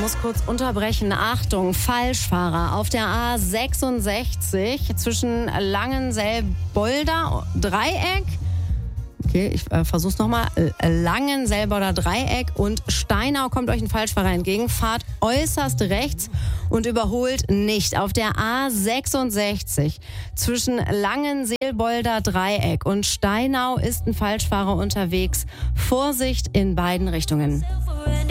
Muss kurz unterbrechen. Achtung, Falschfahrer auf der A66 zwischen Langenselbolder Dreieck. Okay, ich versuch's nochmal. Langenselbolder Dreieck und Steinau kommt euch ein Falschfahrer entgegen. Fahrt äußerst rechts und überholt nicht. Auf der A66 zwischen Langenselbolder Dreieck und Steinau ist ein Falschfahrer unterwegs. Vorsicht in beiden Richtungen.